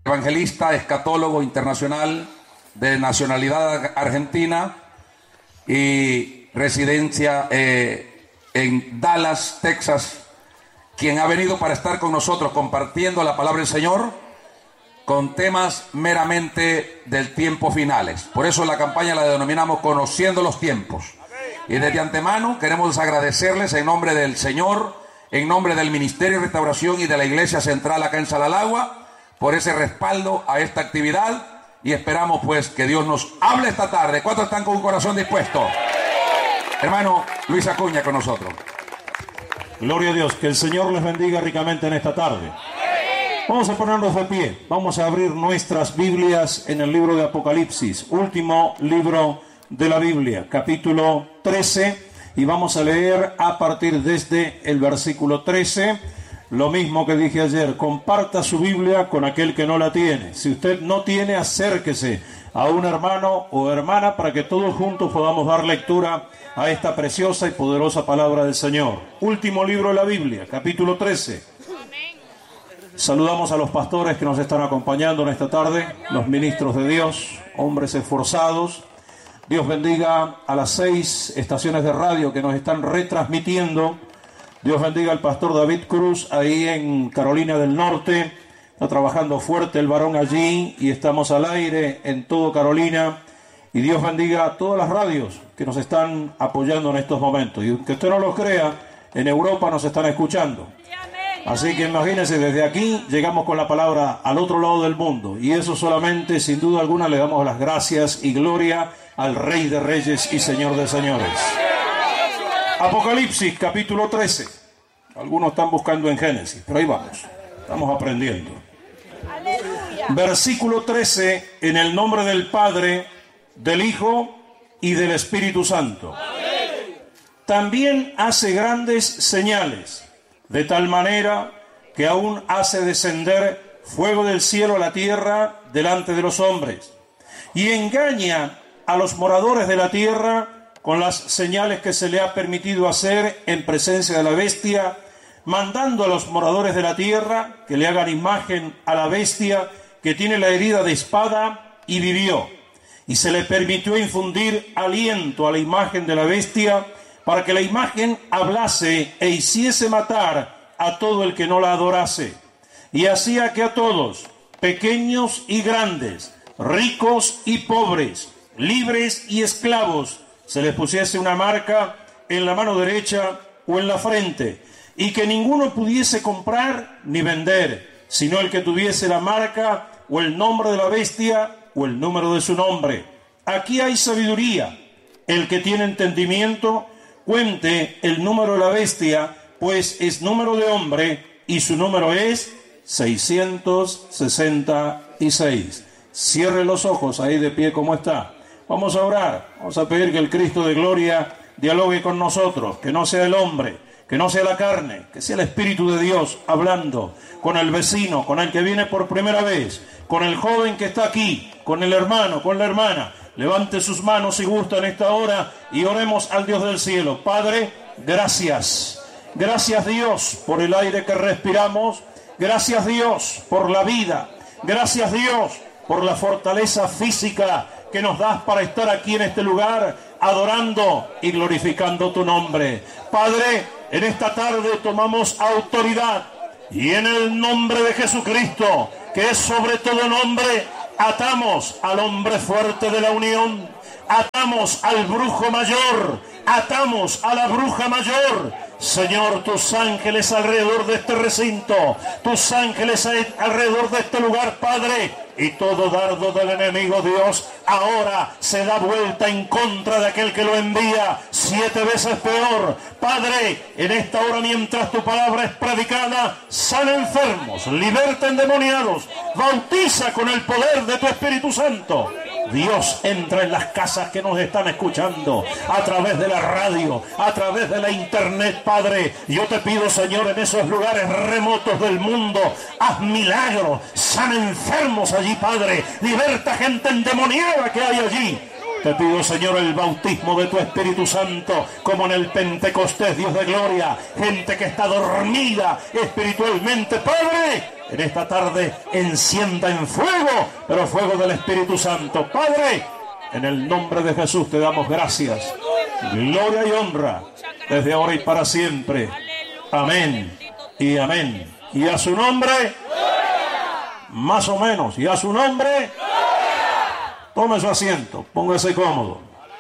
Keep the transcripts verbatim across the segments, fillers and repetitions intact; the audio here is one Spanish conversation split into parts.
evangelista, escatólogo internacional de nacionalidad argentina y residencia eh, en Dallas, Texas, quien ha venido para estar con nosotros compartiendo la palabra del Señor con temas meramente del tiempo finales. Por eso la campaña la denominamos Conociendo los Tiempos. Y desde antemano queremos agradecerles en nombre del Señor, en nombre del Ministerio de Restauración y de la Iglesia Central acá en Salalagua, por ese respaldo a esta actividad, y esperamos pues que Dios nos hable esta tarde. ¿Cuántos están con un corazón dispuesto? Hermano Luis Acuña con nosotros. Gloria a Dios, que el Señor les bendiga ricamente en esta tarde. Vamos a ponernos de pie, vamos a abrir nuestras Biblias en el libro de Apocalipsis, último libro de la Biblia, capítulo trece, y vamos a leer a partir desde el versículo trece, lo mismo que dije ayer: comparta su Biblia con aquel que no la tiene. Si usted no tiene, acérquese a un hermano o hermana para que todos juntos podamos dar lectura a esta preciosa y poderosa palabra del Señor. Último libro de la Biblia, capítulo trece. Saludamos a los pastores que nos están acompañando en esta tarde, los ministros de Dios, hombres esforzados. Dios bendiga a las seis estaciones de radio que nos están retransmitiendo. Dios bendiga al pastor David Cruz ahí en Carolina del Norte. Está trabajando fuerte el varón allí y estamos al aire en todo Carolina. Y Dios bendiga a todas las radios que nos están apoyando en estos momentos. Y aunque usted no lo crea, en Europa nos están escuchando. Así que imagínense, desde aquí llegamos con la palabra al otro lado del mundo. Y eso solamente, sin duda alguna, le damos las gracias y gloria al Rey de Reyes y Señor de Señores. Apocalipsis, capítulo trece. Algunos están buscando en Génesis, pero ahí vamos. Estamos aprendiendo. Aleluya. Versículo trece, en el nombre del Padre, del Hijo y del Espíritu Santo. Amén. También hace grandes señales, de tal manera que aún hace descender fuego del cielo a la tierra delante de los hombres, y engaña a los moradores de la tierra con las señales que se le ha permitido hacer en presencia de la bestia, mandando a los moradores de la tierra que le hagan imagen a la bestia que tiene la herida de espada y vivió. Y se le permitió infundir aliento a la imagen de la bestia para que la imagen hablase e hiciese matar a todo el que no la adorase. Y hacía que a todos, pequeños y grandes, ricos y pobres, libres y esclavos, se les pusiese una marca en la mano derecha o en la frente, y que ninguno pudiese comprar ni vender, sino el que tuviese la marca o el nombre de la bestia o el número de su nombre. Aquí hay sabiduría. El que tiene entendimiento, cuente el número de la bestia, pues es número de hombre, y su número es seiscientos sesenta y seis. Cierre los ojos ahí de pie como está. Vamos a orar, vamos a pedir que el Cristo de gloria dialogue con nosotros, que no sea el hombre, que no sea la carne, que sea el Espíritu de Dios hablando con el vecino, con el que viene por primera vez, con el joven que está aquí, con el hermano, con la hermana. Levante sus manos si gusta en esta hora y oremos al Dios del cielo. Padre, gracias. Gracias Dios por el aire que respiramos. Gracias Dios por la vida. Gracias Dios por la fortaleza física que nos das para estar aquí en este lugar adorando y glorificando tu nombre. Padre, en esta tarde tomamos autoridad y en el nombre de Jesucristo, que es sobre todo nombre, atamos al hombre fuerte de la unión, atamos al brujo mayor, atamos a la bruja mayor. Señor, tus ángeles alrededor de este recinto, tus ángeles alrededor de este lugar, Padre, y todo dardo del enemigo, Dios, ahora se da vuelta en contra de aquel que lo envía, siete veces peor. Padre, en esta hora, mientras tu palabra es predicada, sana enfermos, liberta endemoniados, bautiza con el poder de tu Espíritu Santo. Dios, entra en las casas que nos están escuchando a través de la radio, a través de la internet, Padre. Yo te pido, Señor, en esos lugares remotos del mundo, haz milagros, sana enfermos allí, Padre, liberta gente endemoniada que hay allí. Te pido, Señor, el bautismo de tu Espíritu Santo, como en el Pentecostés, Dios de gloria. Gente que está dormida espiritualmente, Padre, en esta tarde encienda en fuego, pero fuego del Espíritu Santo. Padre, en el nombre de Jesús te damos gracias, gloria y honra, desde ahora y para siempre. Amén y amén. Y a su nombre, más o menos, y a su nombre, tome su asiento, póngase cómodo.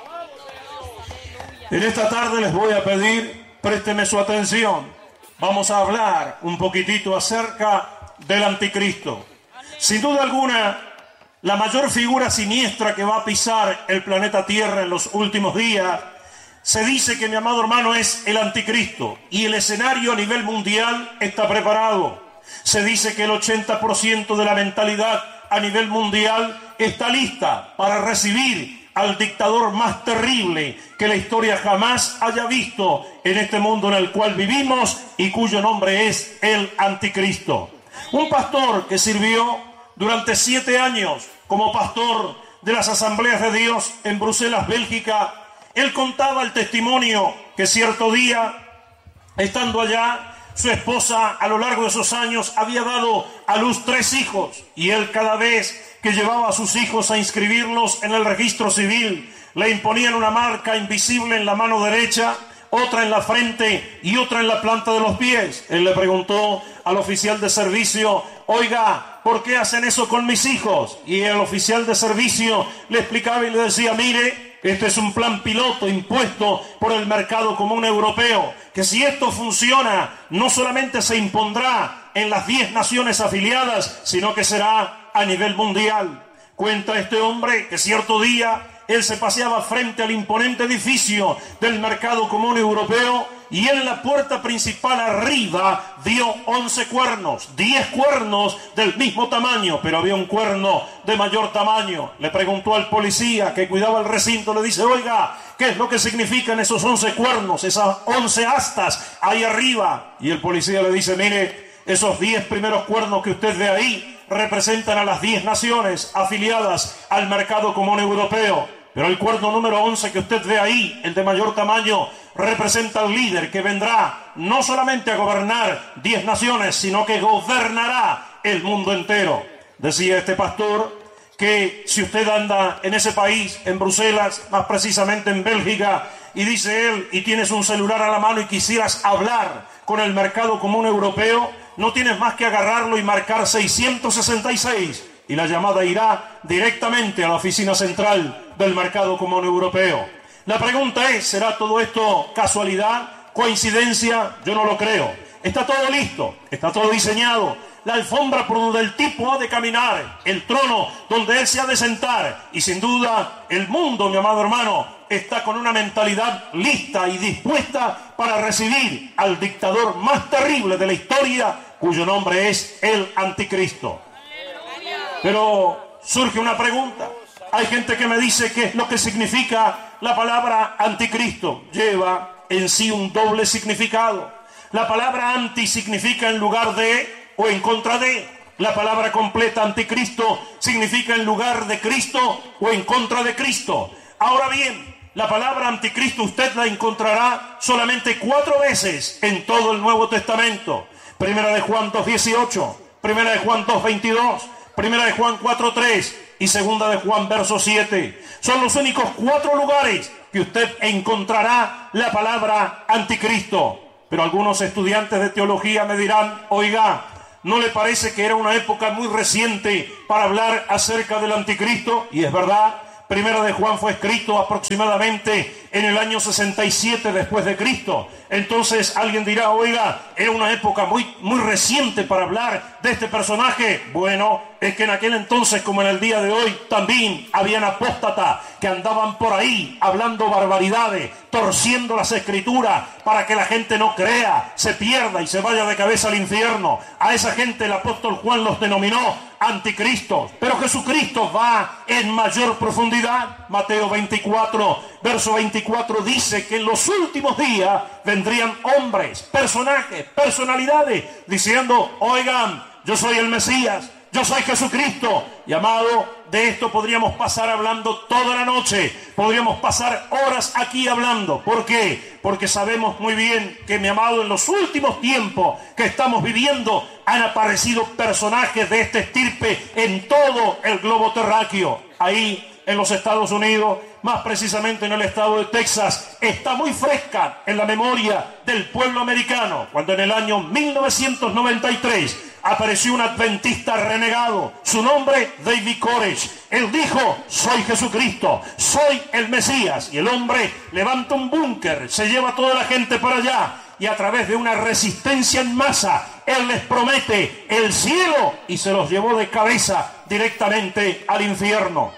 En esta tarde les voy a pedir, présteme su atención. Vamos a hablar un poquitito acerca del anticristo. Sin duda alguna, la mayor figura siniestra que va a pisar el planeta Tierra en los últimos días, se dice que, mi amado hermano, es el anticristo. Y el escenario a nivel mundial está preparado. Se dice que el ochenta por ciento de la mentalidad a nivel mundial está lista para recibir al dictador más terrible que la historia jamás haya visto en este mundo en el cual vivimos y cuyo nombre es el anticristo. Un pastor que sirvió durante siete años como pastor de las Asambleas de Dios en Bruselas, Bélgica, él contaba el testimonio que cierto día, estando allá, su esposa a lo largo de esos años había dado a luz tres hijos y él cada vez que llevaba a sus hijos a inscribirlos en el registro civil, le imponían una marca invisible en la mano derecha, otra en la frente y otra en la planta de los pies. Él le preguntó al oficial de servicio, oiga, ¿por qué hacen eso con mis hijos? Y el oficial de servicio le explicaba y le decía, mire, este es un plan piloto impuesto por el mercado común europeo, que si esto funciona, no solamente se impondrá en las diez naciones afiliadas, sino que será a nivel mundial. Cuenta este hombre que cierto día él se paseaba frente al imponente edificio del mercado común europeo y en la puerta principal arriba vio once cuernos, diez cuernos del mismo tamaño, pero había un cuerno de mayor tamaño. Le preguntó al policía que cuidaba el recinto, le dice, oiga, ¿qué es lo que significan esos once cuernos, esas once astas ahí arriba? Y el policía le dice, mire, esos diez primeros cuernos que usted ve ahí representan a las diez naciones afiliadas al mercado común europeo. Pero el cuerno número once que usted ve ahí, el de mayor tamaño, representa al líder que vendrá no solamente a gobernar diez naciones, sino que gobernará el mundo entero. Decía este pastor que si usted anda en ese país, en Bruselas, más precisamente en Bélgica, y dice él, y tienes un celular a la mano y quisieras hablar con el mercado común europeo, no tienes más que agarrarlo y marcar seiscientos sesenta y seis y la llamada irá directamente a la oficina central del mercado común europeo. La pregunta es, ¿será todo esto casualidad, coincidencia? Yo no lo creo. Está todo listo, está todo diseñado. La alfombra por donde el tipo ha de caminar, el trono donde él se ha de sentar. Y sin duda, el mundo, mi amado hermano, está con una mentalidad lista y dispuesta para recibir al dictador más terrible de la historia, cuyo nombre es el anticristo. Pero surge una pregunta. Hay gente que me dice qué es lo que significa la palabra anticristo. Lleva en sí un doble significado. La palabra anti significa en lugar de o en contra de. La palabra completa anticristo significa en lugar de Cristo o en contra de Cristo. Ahora bien, la palabra anticristo usted la encontrará solamente cuatro veces en todo el Nuevo Testamento. Primera de Juan dos dieciocho, Primera de Juan dos veintidós, Primera de Juan cuatro tres y Segunda de Juan verso siete. Son los únicos cuatro lugares que usted encontrará la palabra anticristo. Pero algunos estudiantes de teología me dirán, oiga, ¿no le parece que era una época muy reciente para hablar acerca del anticristo? Y es verdad. Primera de Juan fue escrito aproximadamente en el año sesenta y siete después de Cristo. Entonces alguien dirá, oiga, era una época muy, muy reciente para hablar de este personaje. Bueno, es que en aquel entonces, como en el día de hoy, también habían apóstatas que andaban por ahí hablando barbaridades, torciendo las escrituras para que la gente no crea, se pierda y se vaya de cabeza al infierno. A esa gente el apóstol Juan los denominó anticristos. Pero Jesucristo va en mayor profundidad. Mateo veinticuatro, verso veinticuatro dice que en los últimos días vendrían hombres, personajes, personalidades, diciendo, oigan, yo soy el Mesías, yo soy Jesucristo. Y amado, de esto podríamos pasar hablando toda la noche, podríamos pasar horas aquí hablando. ¿Por qué? Porque sabemos muy bien que, mi amado, en los últimos tiempos que estamos viviendo han aparecido personajes de este estirpe en todo el globo terráqueo. Ahí en los Estados Unidos, más precisamente en el estado de Texas, está muy fresca en la memoria del pueblo americano, cuando en el año mil novecientos noventa y tres apareció un adventista renegado, su nombre David Koresh. Él dijo: soy Jesucristo, soy el Mesías. Y el hombre levanta un búnker, se lleva a toda la gente para allá, y a través de una resistencia en masa, él les promete el cielo, y se los llevó de cabeza directamente al infierno.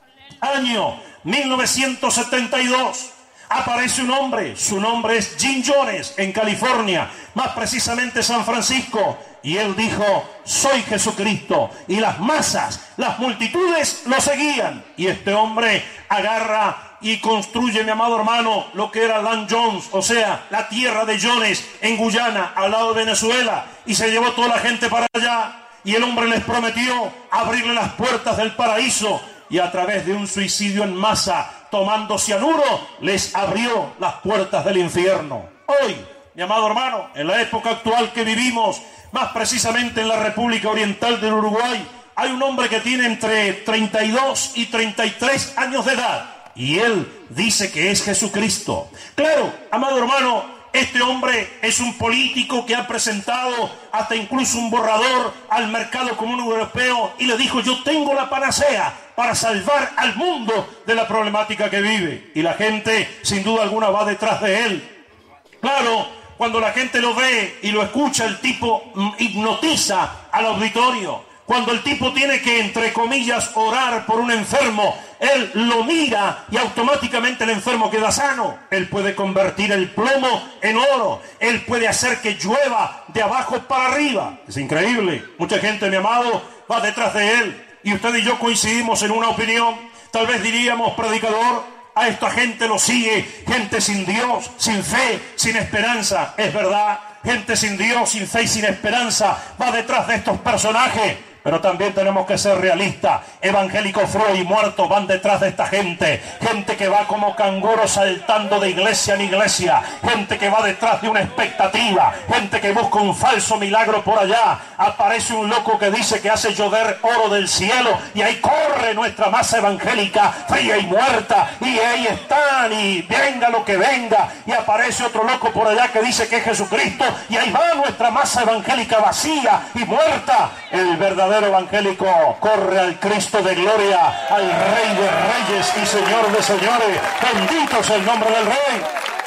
Año mil novecientos setenta y dos, aparece un hombre, su nombre es Jim Jones, en California, más precisamente San Francisco, y él dijo: soy Jesucristo. Y las masas, las multitudes lo seguían, y este hombre agarra y construye, mi amado hermano, lo que era Land Jones, o sea, la tierra de Jones en Guyana, al lado de Venezuela, y se llevó toda la gente para allá, y el hombre les prometió abrirle las puertas del paraíso, y a través de un suicidio en masa, tomando cianuro, les abrió las puertas del infierno. Hoy, mi amado hermano, en la época actual que vivimos, más precisamente en la República Oriental del Uruguay, hay un hombre que tiene entre treinta y dos y treinta y tres años de edad, y él dice que es Jesucristo. Claro, amado hermano, este hombre es un político que ha presentado hasta incluso un borrador al mercado común europeo y le dijo: yo tengo la panacea para salvar al mundo de la problemática que vive. Y la gente, sin duda alguna, va detrás de él. Claro, cuando la gente lo ve y lo escucha, el tipo hipnotiza al auditorio. Cuando el tipo tiene que, entre comillas, orar por un enfermo, él lo mira y automáticamente el enfermo queda sano. Él puede convertir el plomo en oro. Él puede hacer que llueva de abajo para arriba. Es increíble. Mucha gente, mi amado, va detrás de él. Y usted y yo coincidimos en una opinión. Tal vez diríamos: predicador, a esta gente lo sigue gente sin Dios, sin fe, sin esperanza. Es verdad, gente sin Dios, sin fe y sin esperanza va detrás de estos personajes. Pero también tenemos que ser realistas. Evangélicos fríos y muertos van detrás de esta gente. Gente que va como canguro saltando de iglesia en iglesia. Gente que va detrás de una expectativa. Gente que busca un falso milagro por allá. Aparece un loco que dice que hace llover oro del cielo, y ahí corre nuestra masa evangélica fría y muerta. Y ahí están, y venga lo que venga. Y aparece otro loco por allá que dice que es Jesucristo, y ahí va nuestra masa evangélica vacía y muerta. El verdadero El evangélico corre al Cristo de gloria, al Rey de reyes y Señor de señores. Bendito es el nombre del Rey.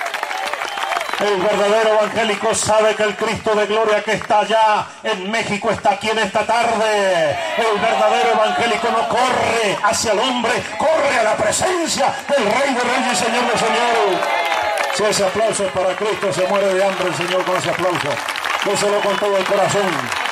El verdadero evangélico sabe que el Cristo de gloria que está allá en México está aquí en esta tarde. El verdadero evangélico no corre hacia el hombre, corre a la presencia del Rey de reyes y Señor de señores. Si ese aplauso es para Cristo, se muere de hambre el Señor con ese aplauso. Déselo con todo el corazón.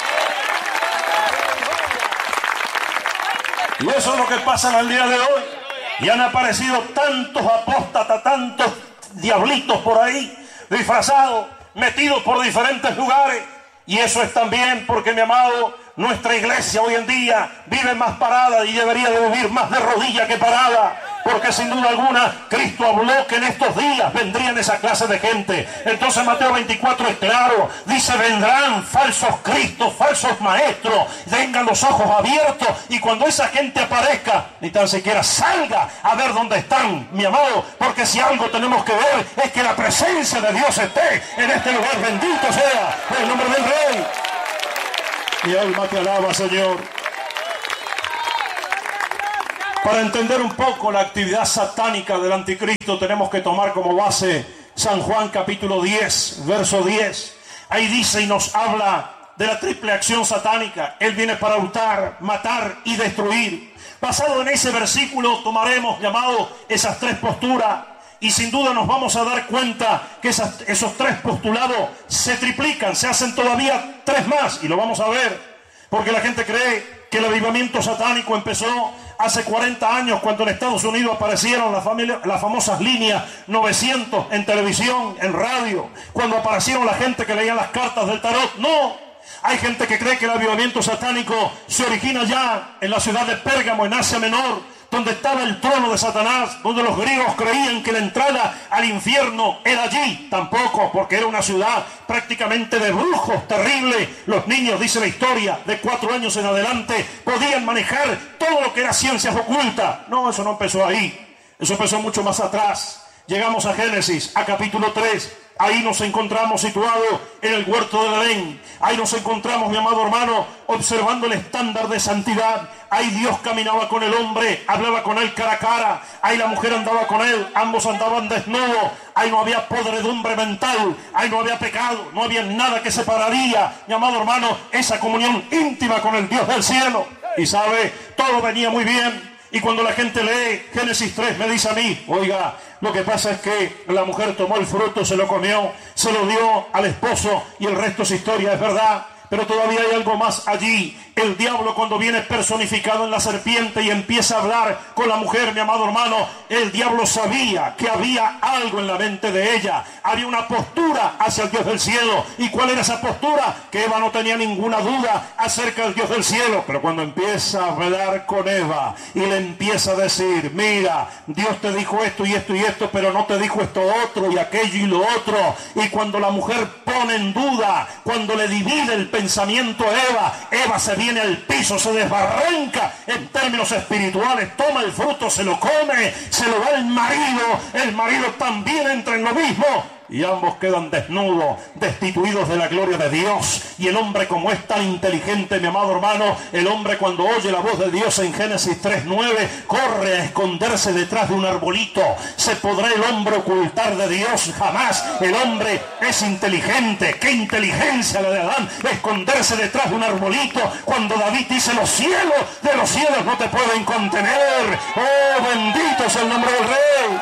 Y eso es lo que pasa en el día de hoy. Y han aparecido tantos apóstatas, tantos diablitos por ahí, disfrazados, metidos por diferentes lugares. Y eso es también porque, mi amado, nuestra iglesia hoy en día vive más parada y debería de vivir más de rodillas que parada. Porque sin duda alguna Cristo habló que en estos días vendrían esa clase de gente. Entonces Mateo veinticuatro es claro, dice: vendrán falsos cristos, falsos maestros, tengan los ojos abiertos, y cuando esa gente aparezca, ni tan siquiera salga a ver dónde están, mi amado, porque si algo tenemos que ver es que la presencia de Dios esté en este lugar. Bendito sea el nombre del Rey. Mi alma te alaba, Señor. Para entender un poco la actividad satánica del anticristo, tenemos que tomar como base San Juan capítulo diez, verso diez. Ahí dice y nos habla de la triple acción satánica. Él viene para hurtar, matar y destruir. Basado en ese versículo tomaremos, llamado, esas tres posturas, y sin duda nos vamos a dar cuenta que esas, esos tres postulados se triplican, se hacen todavía tres más, y lo vamos a ver, porque la gente cree que el avivamiento satánico empezó hace cuarenta años, cuando en Estados Unidos aparecieron las, familia, las famosas líneas novecientos en televisión, en radio, cuando aparecieron la gente que leía las cartas del tarot. No, Hay gente que cree que el avivamiento satánico se origina ya en la ciudad de Pérgamo, en Asia Menor, donde estaba el trono de Satanás, donde los griegos creían que la entrada al infierno era allí. Tampoco, porque era una ciudad prácticamente de brujos terrible. Los niños, dice la historia, de cuatro años en adelante, podían manejar todo lo que era ciencias ocultas. No, eso no empezó ahí. Eso empezó mucho más atrás. Llegamos a Génesis, a capítulo tres. Ahí nos encontramos situados en el huerto del Edén. Ahí nos encontramos, mi amado hermano, observando el estándar de santidad. Ahí Dios caminaba con el hombre, hablaba con él cara a cara. Ahí la mujer andaba con él, ambos andaban desnudos. Ahí no había podredumbre mental, ahí no había pecado, no había nada que separaría, mi amado hermano, esa comunión íntima con el Dios del cielo. Y sabe, todo venía muy bien. Y cuando la gente lee Génesis tres, me dice a mí, oiga, lo que pasa es que la mujer tomó el fruto, se lo comió, se lo dio al esposo y el resto es historia, es verdad. Pero todavía hay algo más allí. El diablo, cuando viene personificado en la serpiente y empieza a hablar con la mujer, mi amado hermano, el diablo sabía que había algo en la mente de ella. Había una postura hacia el Dios del cielo. ¿Y cuál era esa postura? Que Eva no tenía ninguna duda acerca del Dios del cielo. Pero cuando empieza a hablar con Eva y le empieza a decir, mira, Dios te dijo esto y esto y esto, pero no te dijo esto otro y aquello y lo otro. Y cuando la mujer pone en duda, cuando le divide el pensamiento a Eva, Eva se viene al piso, se desbarranca en términos espirituales, toma el fruto, se lo come, se lo da el marido, el marido también entra en lo mismo. Y ambos quedan desnudos, destituidos de la gloria de Dios. Y el hombre, como es tan inteligente, mi amado hermano, el hombre cuando oye la voz de Dios en Génesis tres nueve, corre a esconderse detrás de un arbolito. ¿Se podrá el hombre ocultar de Dios? Jamás. El hombre es inteligente. ¿Qué inteligencia le dan? Esconderse detrás de un arbolito cuando David dice, los cielos de los cielos no te pueden contener. Oh, bendito es el nombre del Rey.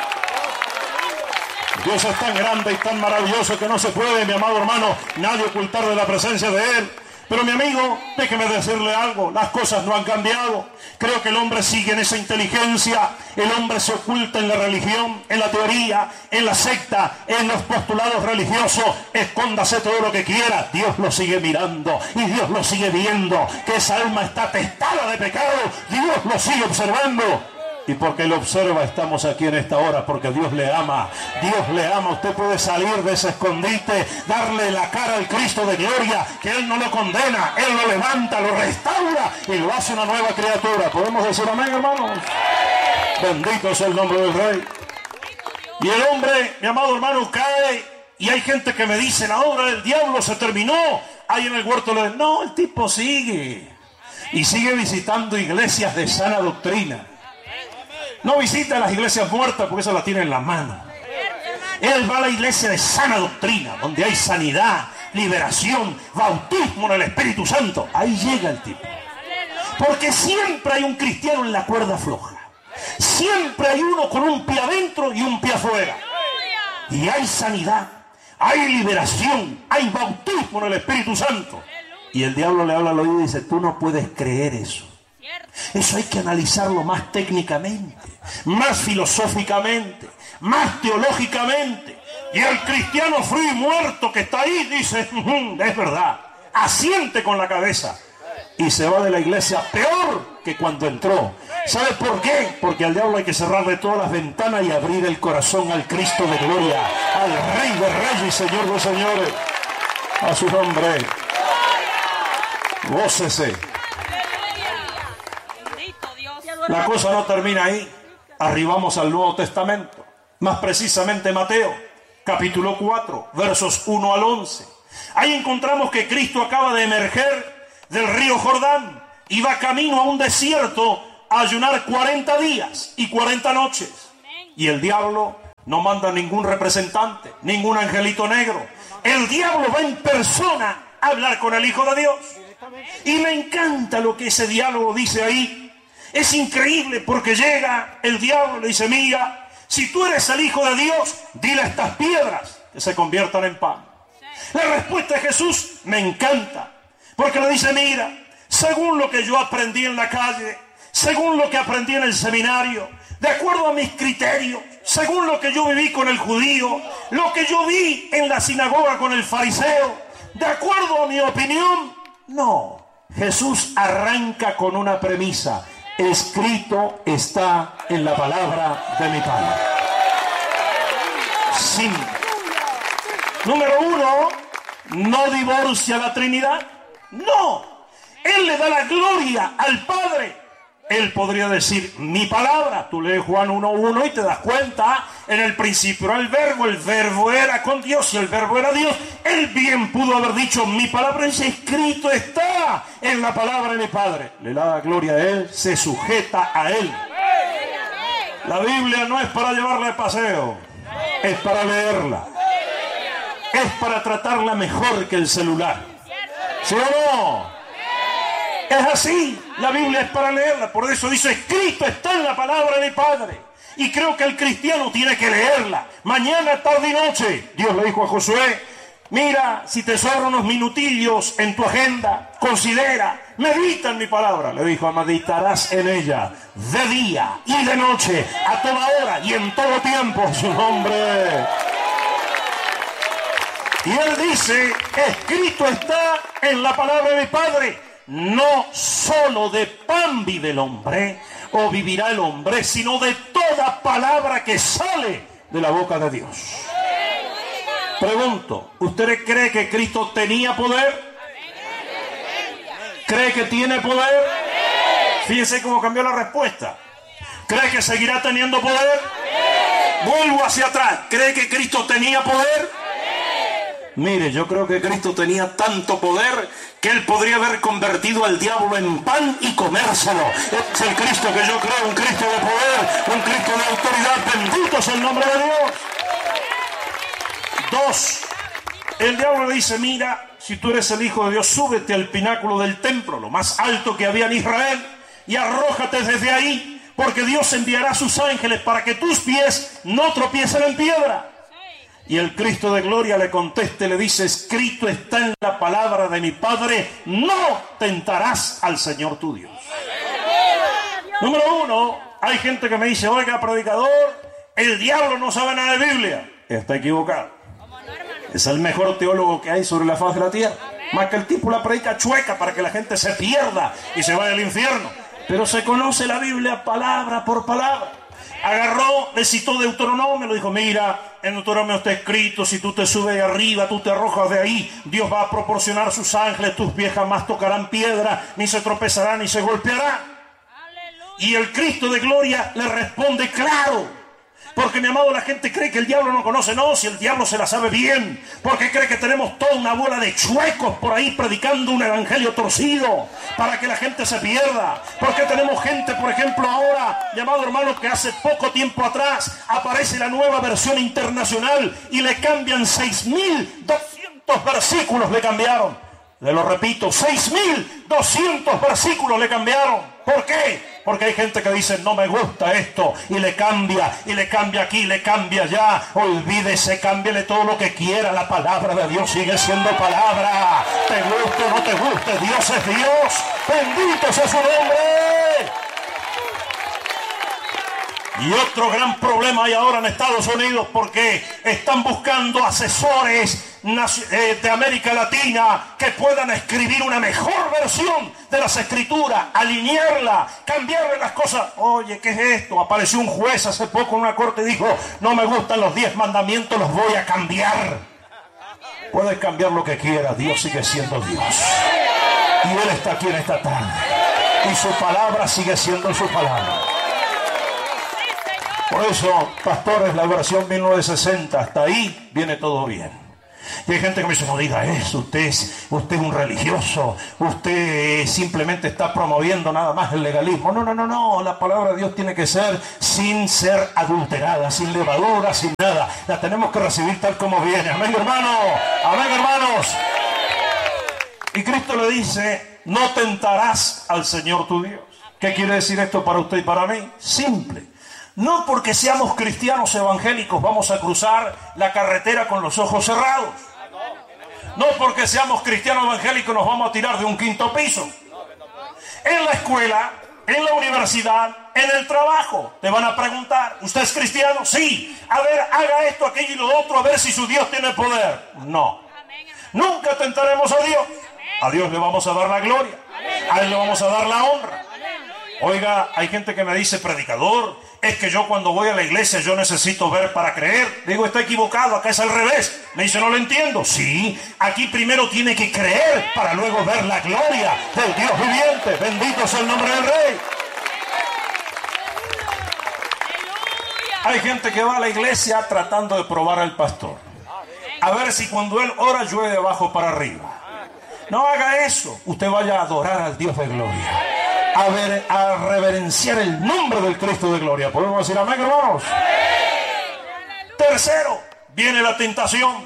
Dios es tan grande y tan maravilloso que no se puede, mi amado hermano, nadie ocultar de la presencia de Él. Pero mi amigo, déjeme decirle algo, las cosas no han cambiado. Creo que el hombre sigue en esa inteligencia, el hombre se oculta en la religión, en la teoría, en la secta, en los postulados religiosos. Escóndase todo lo que quiera, Dios lo sigue mirando y Dios lo sigue viendo. Que esa alma está atestada de pecado, Dios lo sigue observando. Y porque Él observa, estamos aquí en esta hora, porque Dios le ama. Dios le ama. Usted puede salir de ese escondite, darle la cara al Cristo de gloria, que Él no lo condena, Él lo levanta, lo restaura y lo hace una nueva criatura. ¿Podemos decir amén, hermanos? Bendito es el nombre del Rey. Y el hombre, mi amado hermano, cae. Y hay gente que me dice, la obra del diablo se terminó. Ahí en el huerto le dicen, no, el tipo sigue. Y sigue visitando iglesias de sana doctrina. No visita las iglesias muertas porque eso la tiene en la mano. Él va a la iglesia de sana doctrina, donde hay sanidad, liberación, bautismo en el Espíritu Santo. Ahí llega el tipo. Porque siempre hay un cristiano en la cuerda floja. Siempre hay uno con un pie adentro y un pie afuera. Y hay sanidad, hay liberación, hay bautismo en el Espíritu Santo. Y el diablo le habla al oído y dice, tú no puedes creer eso. Eso hay que analizarlo más técnicamente, más filosóficamente, más teológicamente. Y el cristiano frío y muerto que está ahí dice, es verdad, asiente con la cabeza. Y se va de la iglesia peor que cuando entró. ¿Sabe por qué? Porque al diablo hay que cerrarle todas las ventanas y abrir el corazón al Cristo de gloria, al Rey de Reyes y Señor de Señores. A su nombre. Gócese. La cosa no termina ahí. Arribamos al Nuevo Testamento, más precisamente Mateo, capítulo cuatro, versos uno al once. Ahí encontramos que Cristo acaba de emerger del río Jordán y va camino a un desierto a ayunar cuarenta días y cuarenta noches. Y el diablo no manda ningún representante, ningún angelito negro. El diablo va en persona a hablar con el Hijo de Dios. Y me encanta lo que ese diálogo dice ahí. Es increíble porque llega el diablo y le dice, mira, si tú eres el Hijo de Dios, dile a estas piedras que se conviertan en pan. La respuesta de Jesús me encanta, porque le dice, mira, según lo que yo aprendí en la calle, según lo que aprendí en el seminario, de acuerdo a mis criterios, según lo que yo viví con el judío, lo que yo vi en la sinagoga con el fariseo, de acuerdo a mi opinión. No, Jesús arranca con una premisa: escrito está en la palabra de mi Padre. Simple. Número uno, no divorcia la Trinidad. No, Él le da la gloria al Padre. Él podría decir mi palabra. Tú lees Juan uno uno y te das cuenta, en el principio era el verbo, el verbo era con Dios y el verbo era Dios. Él bien pudo haber dicho mi palabra, es escrito está en la palabra de mi Padre. Le da la gloria a Él, se sujeta a Él. La Biblia no es para llevarla de paseo, es para leerla. Es para tratarla mejor que el celular. ¿Sí o no? Es así, la Biblia es para leerla, por eso dice, escrito está en la palabra de mi Padre. Y creo que el cristiano tiene que leerla, mañana, tarde y noche. Dios le dijo a Josué, mira, si te sobran unos minutillos en tu agenda, considera, medita en mi palabra. Le dijo, meditarás en ella de día y de noche, a toda hora y en todo tiempo, su nombre. Y él dice, escrito está en la palabra de mi Padre. No solo de pan vive el hombre, o vivirá el hombre, sino de toda palabra que sale de la boca de Dios. Pregunto, ¿usted cree que Cristo tenía poder? ¿Cree que tiene poder? Fíjense cómo cambió la respuesta. ¿Cree que seguirá teniendo poder? Vuelvo hacia atrás. ¿Cree que Cristo tenía poder? Mire, yo creo que Cristo tenía tanto poder que Él podría haber convertido al diablo en pan y comérselo. Es el Cristo que yo creo, un Cristo de poder, un Cristo de autoridad. Bendito es el nombre de Dios. Dos, el diablo le dice, mira, si tú eres el Hijo de Dios, súbete al pináculo del templo, lo más alto que había en Israel, y arrójate desde ahí, porque Dios enviará a sus ángeles para que tus pies no tropiecen en piedra. Y el Cristo de gloria le contesta y le dice, escrito está en la palabra de mi Padre, no tentarás al Señor tu Dios. Número uno, hay gente que me dice, oiga, predicador, el diablo no sabe nada de Biblia. Está equivocado. Es el mejor teólogo que hay sobre la faz de la tierra. Más que el tipo la predica chueca para que la gente se pierda y se vaya al infierno. Pero se conoce la Biblia palabra por palabra. Agarró, le citó Deuteronomio, le dijo, mira, en Deuteronomio está escrito, si tú te subes de arriba, tú te arrojas de ahí, Dios va a proporcionar sus ángeles, tus pies jamás tocarán piedra, ni se tropezarán, ni se golpearán. Y el Cristo de gloria le responde, claro. Porque, mi amado, la gente cree que el diablo no conoce. No, si el diablo se la sabe bien. Porque cree que tenemos toda una bola de chuecos por ahí predicando un evangelio torcido para que la gente se pierda. Porque tenemos gente, por ejemplo, ahora, mi amado hermano, que hace poco tiempo atrás aparece la nueva versión internacional y le cambian seis mil doscientos versículos, le cambiaron. Le lo repito, seis mil doscientos versículos le cambiaron. ¿Por qué? Porque hay gente que dice, no me gusta esto, y le cambia, y le cambia aquí, y le cambia allá. Olvídese, cámbiale todo lo que quiera. La palabra de Dios sigue siendo palabra. Te guste o no te guste, Dios es Dios. Bendito sea su nombre. Y otro gran problema hay ahora en Estados Unidos, porque están buscando asesores de América Latina que puedan escribir una mejor versión de las escrituras, alinearla, cambiarle las cosas. Oye, ¿qué es esto? Apareció un juez hace poco en una corte y dijo, no me gustan los diez mandamientos, los voy a cambiar. Puedes cambiar lo que quieras, Dios sigue siendo Dios. Y Él está aquí en esta tarde. Y su palabra sigue siendo su palabra. Por eso, pastores, la versión mil novecientos sesenta, hasta ahí viene todo bien. Y hay gente que me dice, no diga eso, usted es, usted es un religioso, usted simplemente está promoviendo nada más el legalismo. No, no, no, no, la palabra de Dios tiene que ser sin ser adulterada, sin levadura, sin nada. La tenemos que recibir tal como viene. Amén, hermano, amén, hermanos. Y Cristo le dice, no tentarás al Señor tu Dios. ¿Qué quiere decir esto para usted y para mí? Simple. No porque seamos cristianos evangélicos vamos a cruzar la carretera con los ojos cerrados. No porque seamos cristianos evangélicos nos vamos a tirar de un quinto piso. En la escuela, en la universidad, en el trabajo, te van a preguntar, ¿usted es cristiano? Sí. A ver, haga esto, aquello y lo otro, a ver si su Dios tiene poder. No. Nunca tentaremos a Dios. A Dios le vamos a dar la gloria. A Él le vamos a dar la honra. Oiga, hay gente que me dice, predicador, es que yo cuando voy a la iglesia yo necesito ver para creer. Digo, está equivocado, acá es al revés. Me dice, no lo entiendo. Sí, aquí primero tiene que creer para luego ver la gloria del Dios viviente. Bendito sea el nombre del Rey. Hay gente que va a la iglesia tratando de probar al pastor. A ver si cuando él ora llueve de abajo para arriba. No haga eso. Usted vaya a adorar al Dios de gloria. A, ver, a reverenciar el nombre del Cristo de gloria. ¿Podemos decir amén, hermanos? Tercero, viene la tentación.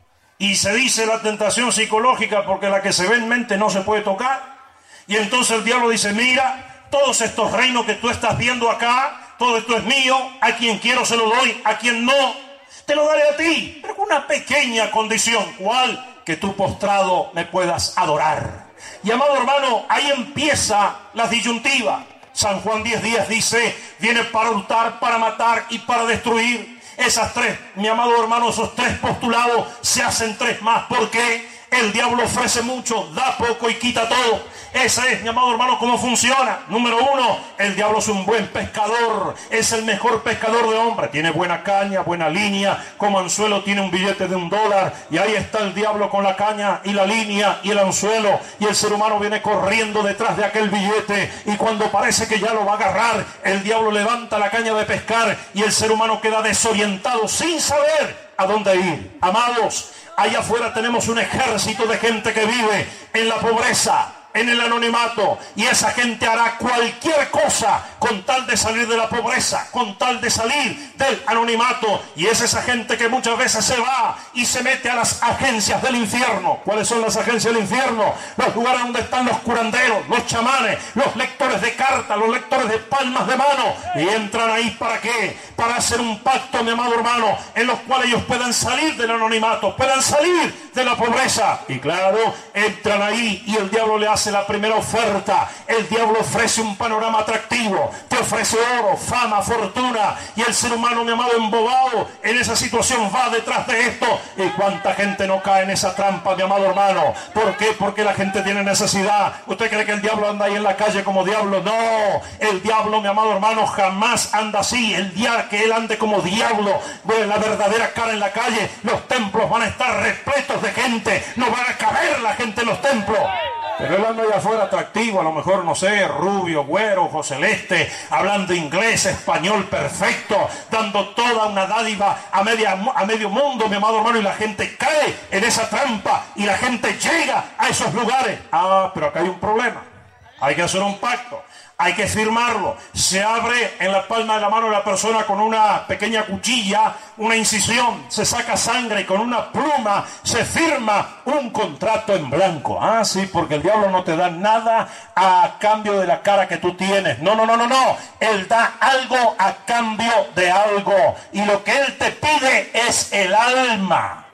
Y se dice la tentación psicológica porque la que se ve en mente no se puede tocar. Y entonces el diablo dice, mira, todos estos reinos que tú estás viendo acá, todo esto es mío, a quien quiero se lo doy, a quien no, te lo daré a ti, pero con una pequeña condición. ¿Cuál? Que tú postrado me puedas adorar. Y amado hermano, ahí empieza la disyuntiva. San Juan diez diez dice, viene para hurtar, para matar y para destruir. Esas tres, mi amado hermano, esos tres postulados se hacen tres más. ¿Por qué? El diablo ofrece mucho, da poco y quita todo. Ese es, mi amado hermano, cómo funciona. Número uno, el diablo es un buen pescador. Es el mejor pescador de hombres. Tiene buena caña, buena línea. Como anzuelo tiene un billete de un dólar. Y ahí está el diablo con la caña y la línea y el anzuelo. Y el ser humano viene corriendo detrás de aquel billete. Y cuando parece que ya lo va a agarrar, el diablo levanta la caña de pescar. Y el ser humano queda desorientado sin saber a dónde ir. Amados, allá afuera tenemos un ejército de gente que vive en la pobreza, en el anonimato, y esa gente hará cualquier cosa con tal de salir de la pobreza, con tal de salir del anonimato. Y es esa gente que muchas veces se va y se mete a las agencias del infierno. ¿Cuáles son las agencias del infierno? Los lugares donde están los curanderos, los chamanes, los lectores de cartas, los lectores de palmas de mano. Y entran ahí ¿para qué? Para hacer un pacto, mi amado hermano, en los cuales ellos puedan salir del anonimato, puedan salir de la pobreza. Y claro, entran ahí y el diablo le hace la primera oferta. El diablo ofrece un panorama atractivo, te ofrece oro, fama, fortuna, y el ser humano, mi amado, embobado en esa situación va detrás de esto. Y cuánta gente no cae en esa trampa, mi amado hermano. ¿Por qué? Porque la gente tiene necesidad. ¿Usted cree que el diablo anda ahí en la calle como diablo? No, el diablo, mi amado hermano, jamás anda así. El día que él ande como diablo, ve la verdadera cara en la calle, los templos van a estar repletos de gente, no van a caber la gente en los templos. Pero él anda allá afuera atractivo, a lo mejor, no sé, rubio, güero, ojo celeste, hablando inglés, español perfecto, dando toda una dádiva a, media, a medio mundo, mi amado hermano, y la gente cae en esa trampa y la gente llega a esos lugares. Ah, pero acá hay un problema. Hay que hacer un pacto. Hay que firmarlo. Se abre en la palma de la mano de la persona con una pequeña cuchilla, una incisión, se saca sangre y con una pluma se firma un contrato en blanco. Ah, sí, porque el diablo no te da nada a cambio de la cara que tú tienes. No, no, no, no, no. Él da algo a cambio de algo. Y lo que él te pide es el alma.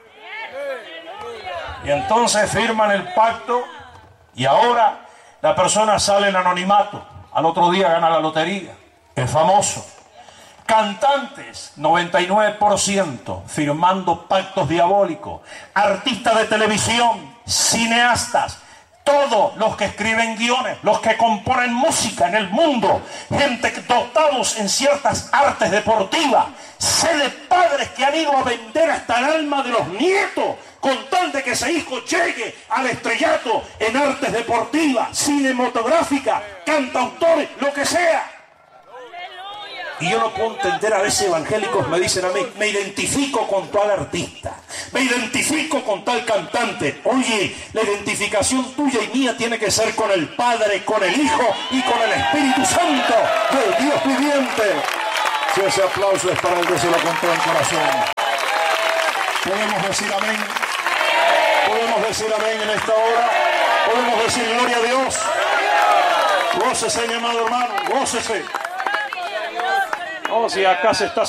Y entonces firman el pacto y ahora la persona sale en anonimato. Al otro día gana la lotería, es famoso. Cantantes, noventa y nueve por ciento firmando pactos diabólicos. Artistas de televisión, cineastas, todos los que escriben guiones, los que componen música en el mundo, gente dotados en ciertas artes deportivas. Sé de padres que han ido a vender hasta el alma de los nietos con tal de que ese hijo llegue al estrellato en artes deportivas, cinematográficas, cantautores, lo que sea. Y yo no puedo entender, a veces evangélicos me dicen a mí, me identifico con tal artista, me identifico con tal cantante. Oye, la identificación tuya y mía tiene que ser con el Padre, con el Hijo y con el Espíritu Santo del Dios viviente. Si ese aplauso es para el que se lo contó en corazón. Podemos decir amén. Podemos decir amén en esta hora. Podemos decir gloria a Dios. Gócese, mi amado hermano, gócese. Oh, si acá se está